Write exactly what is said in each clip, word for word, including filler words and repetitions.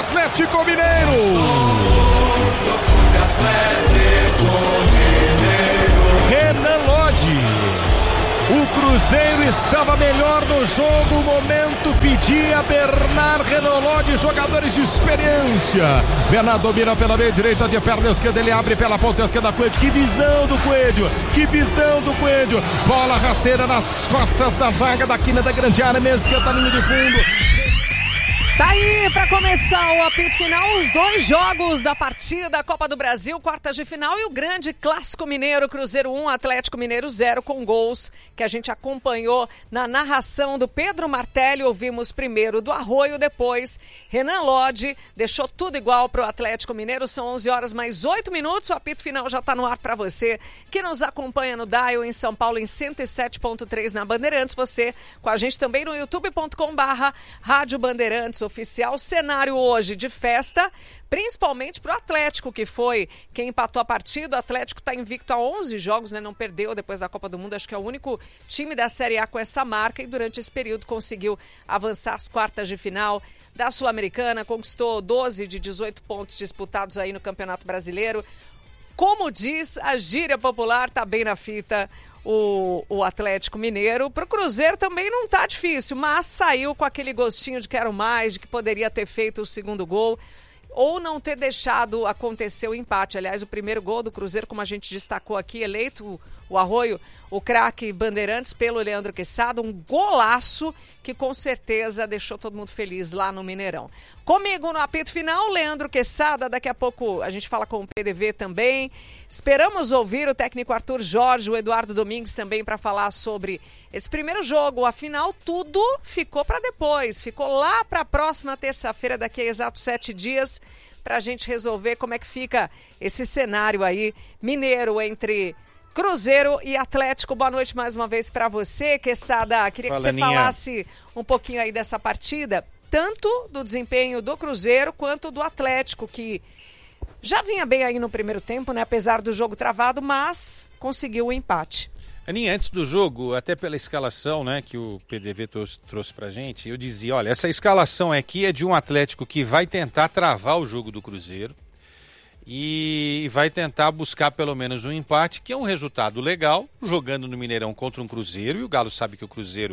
Atlético Mineiro. Renan Lodge. O Cruzeiro estava melhor no jogo, o momento pedia Bernard Renan Lodge, jogadores de experiência. Bernard domina pela meia direita, de perna esquerda, ele abre pela ponta esquerda, Coelho, que visão do Coelho, que visão do Coelho. Bola rasteira nas costas da zaga da quina da grande área, meia esquerda, linha de fundo. Tá aí para começar o apito final, os dois jogos da partida, Copa do Brasil, quartas de final e o grande clássico mineiro, Cruzeiro um, Atlético Mineiro zero, com gols que a gente acompanhou na narração do Pedro Martelli. Ouvimos primeiro do Arroio, depois Renan Lodge, deixou tudo igual para o Atlético Mineiro. São onze horas mais oito minutos, o apito final já está no ar para você que nos acompanha no Dial em São Paulo em cento e sete ponto três na Bandeirantes, você com a gente também no youtube ponto com barra Rádio Bandeirantes oficial. Cenário hoje de festa, principalmente para o Atlético, que foi quem empatou a partida. O Atlético está invicto a onze jogos, né? Não perdeu depois da Copa do Mundo, acho que é o único time da Série A com essa marca, e durante esse período conseguiu avançar às quartas de final da Sul-Americana, conquistou doze de dezoito pontos disputados aí no Campeonato Brasileiro. Como diz a gíria popular, tá bem na fita O, o Atlético Mineiro. Para o Cruzeiro também não tá difícil, mas saiu com aquele gostinho de quero mais, de que poderia ter feito o segundo gol ou não ter deixado acontecer o empate. Aliás, o primeiro gol do Cruzeiro, como a gente destacou aqui, eleito o Arroio, o craque Bandeirantes pelo Leandro Quesada, um golaço que com certeza deixou todo mundo feliz lá no Mineirão. Comigo no apito final, Leandro Quesada, daqui a pouco a gente fala com o P D V também. Esperamos ouvir o técnico Arthur Jorge, o Eduardo Domingues também para falar sobre esse primeiro jogo. Afinal, tudo ficou para depois, ficou lá para a próxima terça-feira, daqui a exatos sete dias, para a gente resolver como é que fica esse cenário aí mineiro entre Cruzeiro e Atlético. Boa noite mais uma vez para você, Quesada. Queria Fala, que você Aninha. falasse um pouquinho aí dessa partida, tanto do desempenho do Cruzeiro quanto do Atlético, que já vinha bem aí no primeiro tempo, né? Apesar do jogo travado, mas conseguiu o empate. Aninha, antes do jogo, até pela escalação, né, que o P D V trouxe, trouxe pra gente, eu dizia, olha, essa escalação aqui é de um Atlético que vai tentar travar o jogo do Cruzeiro e vai tentar buscar pelo menos um empate, que é um resultado legal, jogando no Mineirão contra um Cruzeiro, e o Galo sabe que o Cruzeiro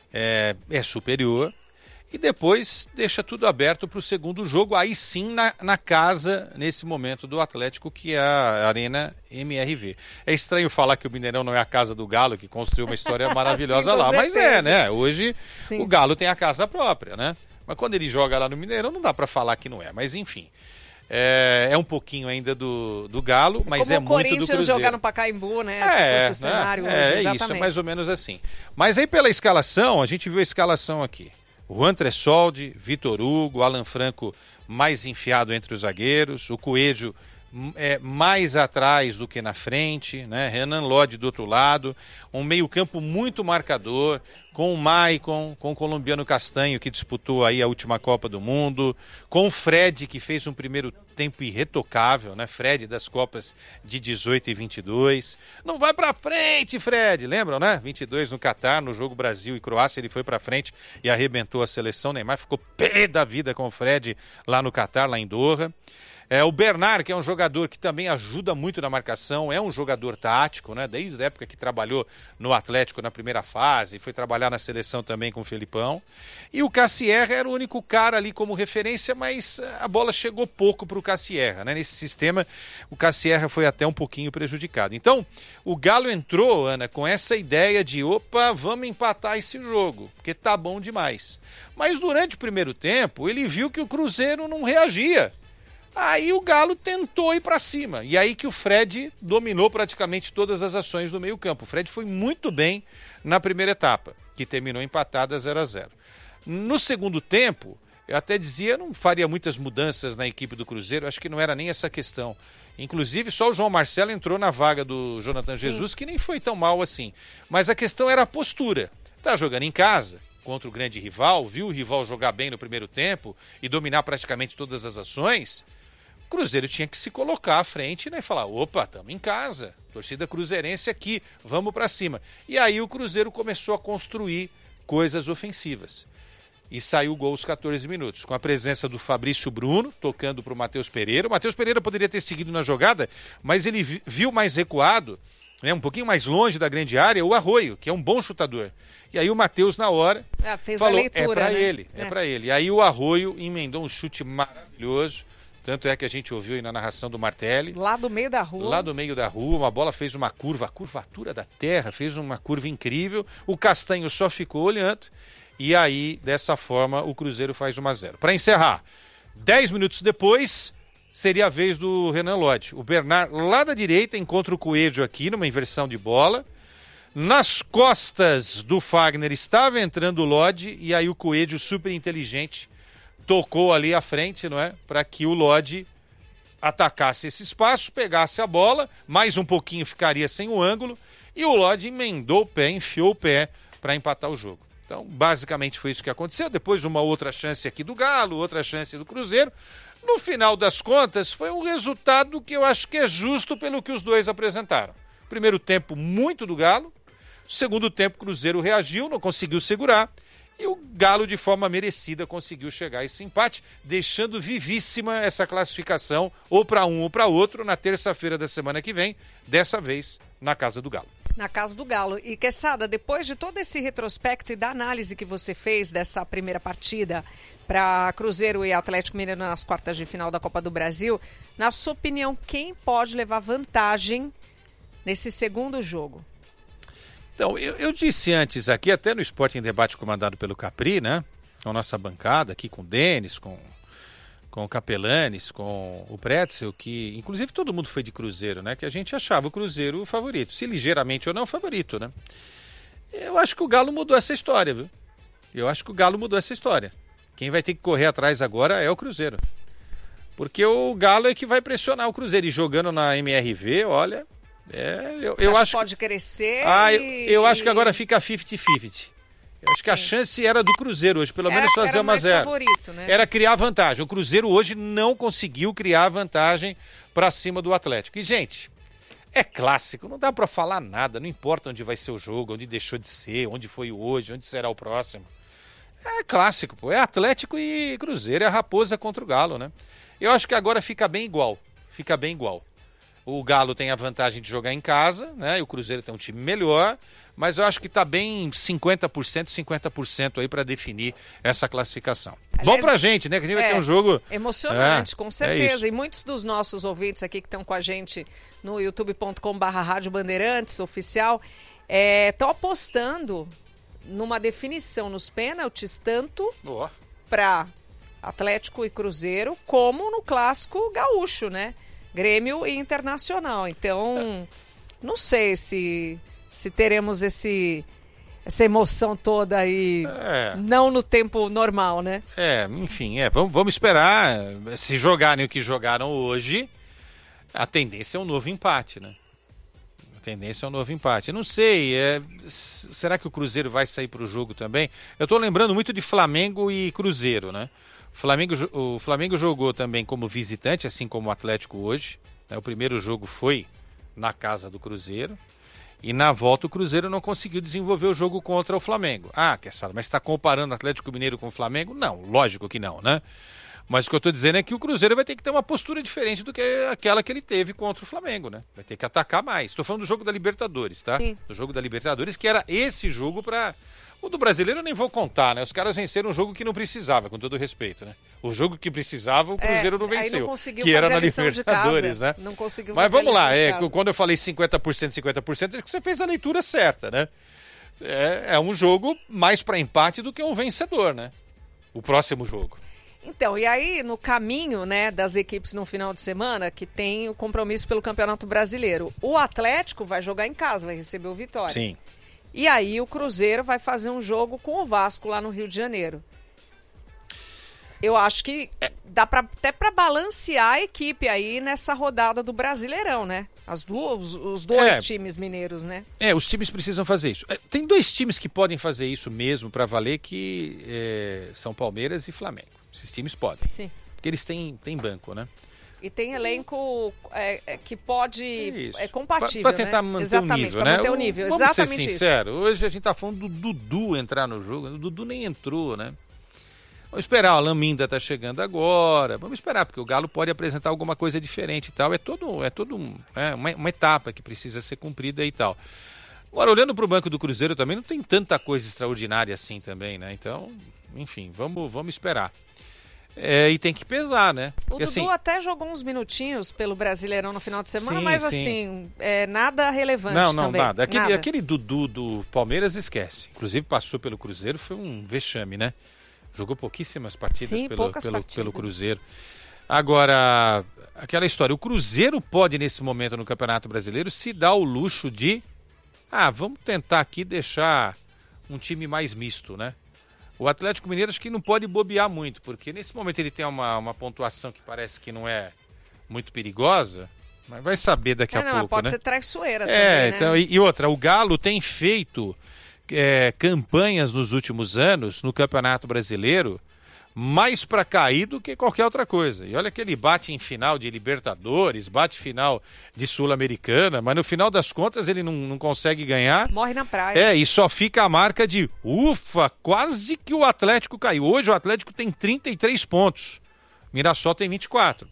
é, é superior, e depois deixa tudo aberto para o segundo jogo, aí sim na, na casa, nesse momento, do Atlético, que é a Arena M R V. É estranho falar que o Mineirão não é a casa do Galo, que construiu uma história maravilhosa sim, lá, mas é, né? Hoje sim. O Galo tem a casa própria, né? Mas quando ele joga lá no Mineirão, não dá para falar que não é, mas enfim. É, é um pouquinho ainda do, do Galo, mas Como é muito do Cruzeiro. Como o Corinthians jogar no Pacaembu, né? Se é, fosse o cenário é, hoje, é exatamente. isso, é mais ou menos assim. Mas aí pela escalação, a gente viu a escalação aqui. Juan Tressoldi, Vitor Hugo, Alan Franco mais enfiado entre os zagueiros, o Coelho é, mais atrás do que na frente, né? Renan Lodge do outro lado, um meio-campo muito marcador, com o Maicon, com o colombiano Castanho, que disputou aí a última Copa do Mundo, com o Fred, que fez um primeiro tempo irretocável, né? Fred das Copas de dezoito e vinte e dois. Não vai pra frente, Fred! Lembram, né? vinte e dois no Catar, no jogo Brasil e Croácia, ele foi pra frente e arrebentou a seleção. Neymar ficou pé da vida com o Fred lá no Catar, lá em Doha. É, o Bernard, que é um jogador que também ajuda muito na marcação, é um jogador tático, né? Desde a época que trabalhou no Atlético na primeira fase, foi trabalhar na seleção também com o Felipão. E o Cassierra era o único cara ali como referência, mas a bola chegou pouco para o Cassierra, né? Nesse sistema, o Cassierra foi até um pouquinho prejudicado. Então, o Galo entrou, Ana, com essa ideia de, opa, vamos empatar esse jogo, porque tá bom demais. Mas durante o primeiro tempo, ele viu que o Cruzeiro não reagia. Aí o Galo tentou ir para cima. E aí que o Fred dominou praticamente todas as ações do meio-campo. O Fred foi muito bem na primeira etapa, que terminou empatada zero a zero. No segundo tempo, eu até dizia, não faria muitas mudanças na equipe do Cruzeiro, acho que não era nem essa questão. Inclusive, só o João Marcelo entrou na vaga do Jonathan Jesus, Sim. que nem foi tão mal assim. Mas a questão era a postura. Tá jogando em casa, contra o grande rival, viu o rival jogar bem no primeiro tempo e dominar praticamente todas as ações. O Cruzeiro tinha que se colocar à frente, né, e falar, opa, estamos em casa, torcida cruzeirense aqui, vamos para cima. E aí o Cruzeiro começou a construir coisas ofensivas. e saiu o gol aos quatorze minutos, com a presença do Fabrício Bruno, tocando para o Matheus Pereira. O Matheus Pereira poderia ter seguido na jogada, mas ele viu mais recuado, né, um pouquinho mais longe da grande área, o Arroio, que é um bom chutador. E aí o Matheus, na hora, é, fez falou, a leitura, é para né? ele, é, é para ele. E aí o Arroio emendou um chute maravilhoso, tanto é que a gente ouviu aí na narração do Martelli. Lá do meio da rua. Lá do meio da rua, uma bola fez uma curva, a curvatura da terra, fez uma curva incrível. O Castanho só ficou olhando. E aí, dessa forma, o Cruzeiro faz um a zero. Para encerrar, dez minutos depois, seria a vez do Renan Lodge. O Bernard, lá da direita, encontra o Coelho aqui, numa inversão de bola. Nas costas do Fagner estava entrando o Lodge, e aí o Coelho, super inteligente, tocou ali à frente, não é? Para que o Lodge atacasse esse espaço, pegasse a bola, mais um pouquinho ficaria sem o ângulo, e o Lodge emendou o pé, enfiou o pé para empatar o jogo. Então, basicamente foi isso que aconteceu. Depois uma outra chance aqui do Galo, outra chance do Cruzeiro. No final das contas, foi um resultado que eu acho que é justo pelo que os dois apresentaram. Primeiro tempo, muito do Galo. Segundo tempo, o Cruzeiro reagiu, não conseguiu segurar. E o Galo, de forma merecida, conseguiu chegar a esse empate, deixando vivíssima essa classificação, ou para um ou para outro, na terça-feira da semana que vem, dessa vez na Casa do Galo. Na Casa do Galo. E, Quezada, depois de todo esse retrospecto e da análise que você fez dessa primeira partida para Cruzeiro e Atlético Mineiro nas quartas de final da Copa do Brasil, na sua opinião, quem pode levar vantagem nesse segundo jogo? Então, eu, eu disse antes aqui, até no Esporte em Debate comandado pelo Capri, né? Com a nossa bancada aqui, com o Denis, com, com o Capelanes, com o Pretzel, que inclusive todo mundo foi de Cruzeiro, né? Que a gente achava o Cruzeiro o favorito, se ligeiramente ou não o favorito, né? Eu acho que o Galo mudou essa história, viu? Eu acho que o Galo mudou essa história. Quem vai ter que correr atrás agora é o Cruzeiro. Porque o Galo é que vai pressionar o Cruzeiro. E jogando na M R V, olha... É, eu, eu acho que pode crescer. Ah, e... eu, eu acho que agora fica cinquenta cinquenta. Eu acho Sim. que a chance era do Cruzeiro hoje, pelo era, menos fazer uma zero. Favorito, né? Era criar vantagem. O Cruzeiro hoje não conseguiu criar vantagem para cima do Atlético. E, gente, é clássico, não dá para falar nada, não importa onde vai ser o jogo, onde deixou de ser, onde foi hoje, onde será o próximo. É clássico, pô. É Atlético e Cruzeiro, é a Raposa contra o Galo, né? Eu acho que agora fica bem igual. Fica bem igual. O Galo tem a vantagem de jogar em casa, né? E o Cruzeiro tem um time melhor, mas eu acho que está bem cinquenta por cento, cinquenta por cento aí para definir essa classificação. Aliás, bom pra gente, né? Que a gente é, vai ter um jogo... Emocionante, é, com certeza. É e muitos dos nossos ouvintes aqui que estão com a gente no youtube ponto com barra Rádio Bandeirantes oficial estão é, apostando numa definição nos pênaltis, tanto para Atlético e Cruzeiro, como no clássico gaúcho, né? Grêmio e Internacional. Então, não sei se, se teremos esse, essa emoção toda aí, é. não no tempo normal, né? É, enfim, é, vamos, vamos esperar. Se jogarem o que jogaram hoje, a tendência é um novo empate, né? A tendência é um novo empate. Eu não sei, é, será que o Cruzeiro vai sair para o jogo também? Eu estou lembrando muito de Flamengo e Cruzeiro, né? Flamengo, o Flamengo jogou também como visitante, assim como o Atlético hoje. Né? O primeiro jogo foi na casa do Cruzeiro. E na volta o Cruzeiro não conseguiu desenvolver o jogo contra o Flamengo. Ah, Quezada, mas está comparando o Atlético Mineiro com o Flamengo? Não, lógico que não, né? Mas o que eu estou dizendo é que o Cruzeiro vai ter que ter uma postura diferente do que aquela que ele teve contra o Flamengo, né? Vai ter que atacar mais. Estou falando do jogo da Libertadores, tá? Sim. Do jogo da Libertadores, que era esse jogo para... O do brasileiro eu nem vou contar, né? Os caras venceram um jogo que não precisava, com todo respeito, né? O jogo que precisava, o Cruzeiro é, não venceu. Não conseguiu que era na Libertadores, né? Não conseguiu Mas vamos lá, é, quando eu falei cinquenta por cento, cinquenta por cento, é que você fez a leitura certa, né? É, é um jogo mais para empate do que um vencedor, né? O próximo jogo. Então, e aí no caminho, né, das equipes no final de semana, que tem o compromisso pelo Campeonato Brasileiro, o Atlético vai jogar em casa, vai receber o Vitória. Sim. E aí o Cruzeiro vai fazer um jogo com o Vasco lá no Rio de Janeiro. Eu acho que dá pra, até para balancear a equipe aí nessa rodada do Brasileirão, né? As duas, os dois é, times mineiros, né? É, os times precisam fazer isso. Tem dois times que podem fazer isso mesmo para valer, que é, são Palmeiras e Flamengo. Esses times podem. Sim. Porque eles têm, têm banco, né? E tem elenco é, é, que pode... Isso. É compatível, Para tentar né? manter Exatamente, o nível, pra né? manter o nível. Vamos Exatamente ser sincero, hoje a gente tá falando do Dudu entrar no jogo. O Dudu nem entrou, né? Vamos esperar, o Alan Minda está chegando agora, vamos esperar, porque o Galo pode apresentar alguma coisa diferente e tal. É todo, é todo um, é uma, uma etapa que precisa ser cumprida e tal. Agora, olhando para o banco do Cruzeiro também, não tem tanta coisa extraordinária assim também, né? Então, enfim, vamos, vamos esperar. É, e tem que pesar, né? O Porque, Dudu assim, até jogou uns minutinhos pelo Brasileirão no final de semana, sim, mas sim. assim, é, nada relevante não, não, também. nada. Aquele, nada. aquele Dudu do Palmeiras, esquece. Inclusive, passou pelo Cruzeiro, foi um vexame, né? Jogou pouquíssimas partidas Sim, pelo, poucas pelo, partidas. pelo Cruzeiro. Agora, aquela história, o Cruzeiro pode, nesse momento no Campeonato Brasileiro, se dar o luxo de, ah, vamos tentar aqui deixar um time mais misto, né? O Atlético Mineiro acho que não pode bobear muito, porque nesse momento ele tem uma, uma pontuação que parece que não é muito perigosa, mas vai saber daqui É, a não, pouco, pode né? ser traiçoeira É, também, então, né? e, e outra, o Galo tem feito é, campanhas nos últimos anos no Campeonato Brasileiro mais para cair do que qualquer outra coisa. E olha que ele bate em final de Libertadores, bate em final de Sul-Americana, mas no final das contas ele não, não consegue ganhar. Morre na praia. É, e só fica a marca de ufa, quase que o Atlético caiu. Hoje o Atlético tem trinta e três pontos, Mirassol tem vinte e quatro.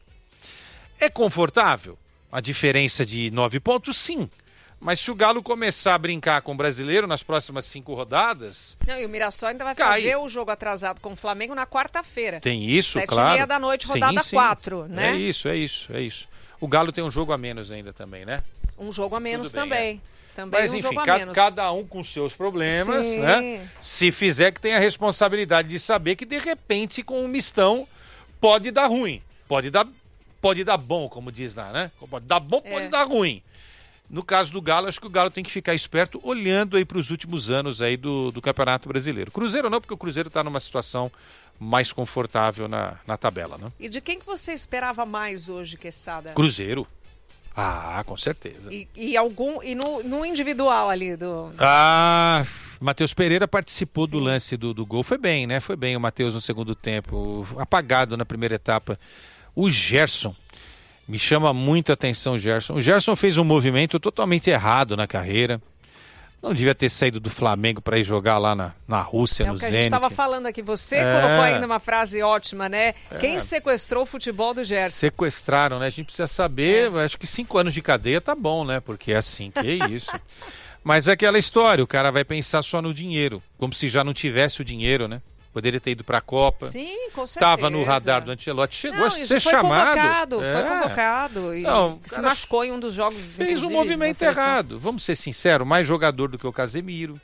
É confortável? A diferença de nove pontos, sim. Mas se o Galo começar a brincar com o brasileiro nas próximas cinco rodadas... Não, e o Mirassol ainda vai Cai. fazer o jogo atrasado com o Flamengo na quarta-feira. Tem isso, Sete claro. e meia da noite, rodada Sim, sim. quatro, né? É isso, é isso, é isso. O Galo tem um jogo a menos ainda também, né? Um jogo a menos Tudo bem, também. Também Mas um enfim, jogo a ca- menos. cada um com seus problemas, Sim. né? Se fizer que tem a responsabilidade de saber que de repente com um mistão pode dar ruim. Pode dar, pode dar bom, como diz lá, né? Pode dar bom, pode É. dar ruim. No caso do Galo, acho que o Galo tem que ficar esperto olhando aí para os últimos anos aí do, do Campeonato Brasileiro. Cruzeiro não, porque o Cruzeiro está numa situação mais confortável na, na tabela, né? E de quem que você esperava mais hoje, Quesada? Cruzeiro. Ah, com certeza. E, e algum e no, no individual ali do Ah, Matheus Pereira participou Sim. do lance do, do gol. Foi bem, né? Foi bem o Matheus no segundo tempo. Apagado na primeira etapa. O Gerson. Me chama muito a atenção o Gerson. O Gerson fez um movimento totalmente errado na carreira. Não devia ter saído do Flamengo para ir jogar lá na, na Rússia, é no o que a Zenit. gente estava falando aqui. Você É. colocou ainda uma frase ótima, né? É. Quem sequestrou o futebol do Gerson? Sequestraram, né? A gente precisa saber. É. Acho que cinco anos de cadeia tá bom, né? Porque é assim, que isso. Mas é aquela história, o cara vai pensar só no dinheiro. Como se já não tivesse o dinheiro, né? Poderia ter ido para a Copa. Sim, com certeza. Estava no radar do Ancelotti, chegou Não, a isso ser foi chamado. convocado, É. foi convocado e Não, se cara, machucou em um dos jogos. Fez um inclusive, movimento na seleção. errado. Vamos ser sinceros, mais jogador do que o Casemiro.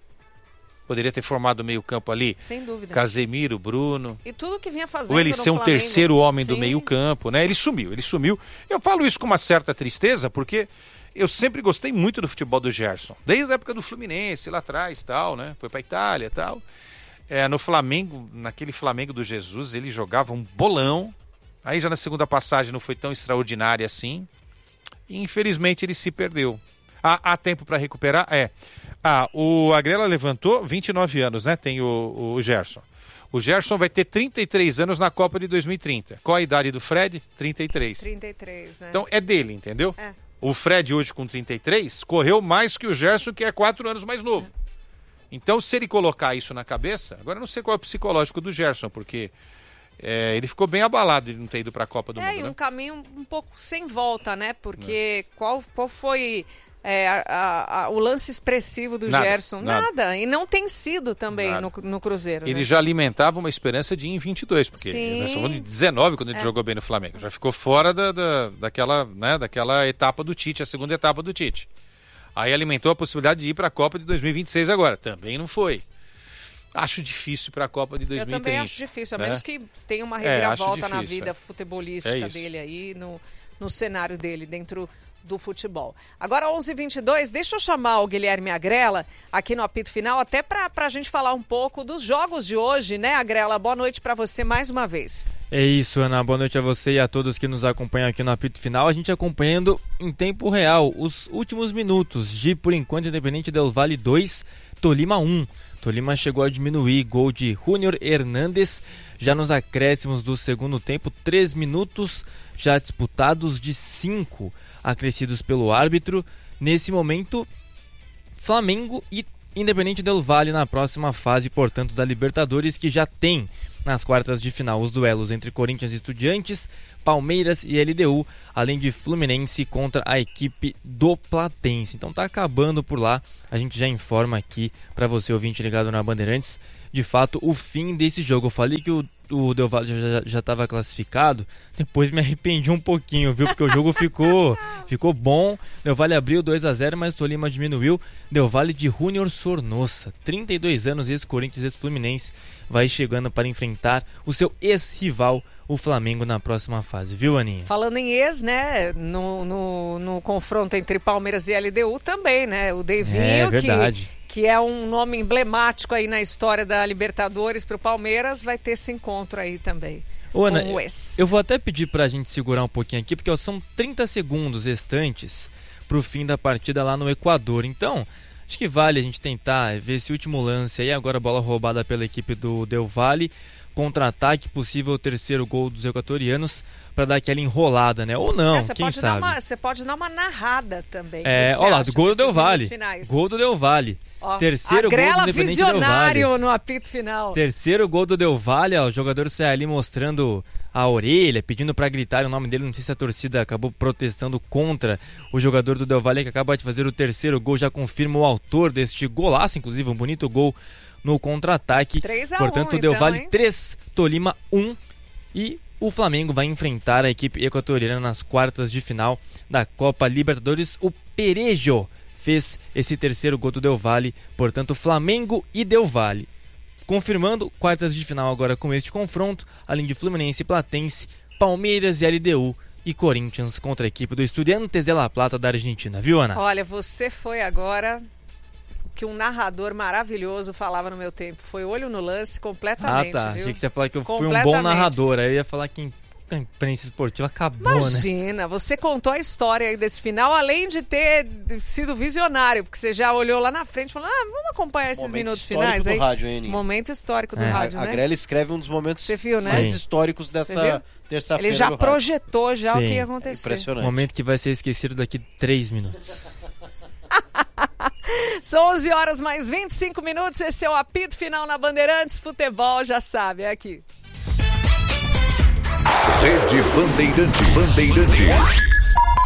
Poderia ter formado o meio campo ali. Sem dúvida. Casemiro, Bruno. E tudo que vinha fazendo Ou ele no ser um Flamengo. terceiro homem do Sim. meio campo, né? Ele sumiu, ele sumiu. Eu falo isso com uma certa tristeza, porque eu sempre gostei muito do futebol do Gerson. Desde a época do Fluminense, lá atrás, tal, né? Foi pra Itália e tal. É, no Flamengo, naquele Flamengo do Jesus, ele jogava um bolão. Aí já na segunda passagem não foi tão extraordinária assim. E infelizmente ele se perdeu. Há, há tempo para recuperar? É. Ah, o Agrela levantou vinte e nove anos, né? Tem o, o Gerson. O Gerson vai ter trinta e três anos na Copa de dois mil e trinta. Qual a idade do Fred? trinta e três. trinta e três, né? Então é dele, entendeu? É. O Fred hoje com trinta e três correu mais que o Gerson, que é quatro anos mais novo. Então, se ele colocar isso na cabeça, agora eu não sei qual é o psicológico do Gerson, porque é, ele ficou bem abalado de não ter ido para a Copa do É, Mundo, e um né? caminho um pouco sem volta, né? Porque qual, qual foi é, a- a- a- o lance expressivo do Nada, Gerson? nada. Nada. E não tem sido também Nada. no, no Cruzeiro. Ele né? já alimentava uma esperança de ir em vinte e dois, porque Sim. nós falamos de dezenove quando ele É. jogou bem no Flamengo. Já ficou fora da, da, daquela, né, daquela etapa do Tite, a segunda etapa do Tite. Aí alimentou a possibilidade de ir para a Copa de dois mil e vinte e seis agora. Também não foi. Acho difícil para a Copa de dois Eu mil e trinta. também acho difícil, a né? menos que tenha uma É, acho reviravolta na difícil, vida é. futebolística É isso. dele aí, no, no cenário dele, dentro do futebol. Agora, onze e vinte e dois, deixa eu chamar o Guilherme Agrela aqui no apito final, até para a gente falar um pouco dos jogos de hoje, né, Agrela? Boa noite para você mais uma vez. É isso, Ana. Boa noite a você e a todos que nos acompanham aqui no apito final. A gente acompanhando em tempo real os últimos minutos de, por enquanto, Independente Del Valle dois, Tolima um. Tolima chegou a diminuir, gol de Júnior Hernández, já nos acréscimos do segundo tempo, três minutos já disputados de cinco acrescidos pelo árbitro. Nesse momento, Flamengo e Independente Del Valle na próxima fase, portanto, da Libertadores, que já tem nas quartas de final os duelos entre Corinthians e Estudiantes, Palmeiras e L D U, além de Fluminense contra a equipe do Platense. Então tá acabando por lá, a gente já informa aqui para você ouvinte ligado na Bandeirantes, de fato o fim desse jogo. Eu falei que o, o Del Valle já estava classificado, depois me arrependi um pouquinho, viu? Porque o jogo ficou, ficou bom, Del Valle abriu dois a zero, mas o Tolima diminuiu. Del Valle de Júnior Sornosa, trinta e dois anos, ex-Corinthians, ex-Fluminense, vai chegando para enfrentar o seu ex-rival, o Flamengo, na próxima fase, viu, Aninha? Falando em ex, né, no, no, no confronto entre Palmeiras e L D U também, né, o Devinho, é, verdade. que, que é um nome emblemático aí na história da Libertadores para o Palmeiras, vai ter esse encontro aí também. Ô, Ana, eu, eu vou até pedir pra gente segurar um pouquinho aqui, porque ó, são trinta segundos restantes pro fim da partida lá no Equador, então acho que vale a gente tentar ver esse último lance aí, agora a bola roubada pela equipe do Del Valle, contra-ataque, possível terceiro gol dos equatorianos para dar aquela enrolada, né? Ou não, é, quem sabe. Uma, você pode dar uma narrada também. É, olha lá, gol do Del Valle. Gol do Del Valle. Ó, terceiro gol do Independente Del Valle. Visionário no apito final. Terceiro gol do Del Valle, ó, o jogador sai ali mostrando a orelha, pedindo para gritar o nome dele. Não sei se a torcida acabou protestando contra o jogador do Del Valle, que acaba de fazer o terceiro gol, já confirma o autor deste golaço, inclusive um bonito gol no contra-ataque. Portanto, o Del Valle então, três, Tolima um, e o Flamengo vai enfrentar a equipe equatoriana nas quartas de final da Copa Libertadores. O Perejo fez esse terceiro gol do Del Valle, portanto Flamengo e Del Valle. Confirmando, quartas de final agora com este confronto, além de Fluminense e Platense, Palmeiras e L D U e Corinthians contra a equipe do Estudiantes de La Plata da Argentina, viu, Ana? Olha, você foi agora que um narrador maravilhoso falava no meu tempo. Foi olho no lance completamente, Ah, tá. viu? Achei que você ia falar que eu fui um bom narrador. Aí eu ia falar que a imprensa esportiva acabou, Imagina, né? você contou a história aí desse final, além de ter sido visionário, porque você já olhou lá na frente e falou, ah, vamos acompanhar esses Momento minutos histórico finais do aí. rádio, hein, Aninha? Momento histórico do É. rádio, A, né? a Grela escreve um dos momentos Você viu, né? mais Sim. históricos Você dessa viu? terça-feira Ele já do rádio. projetou já o Sim. que ia acontecer. Impressionante. Momento que vai ser esquecido daqui três minutos. São onze horas mais vinte e cinco minutos, esse é o apito final na Bandeirantes, futebol já sabe, é aqui. Rede Bandeirantes. Bandeirantes.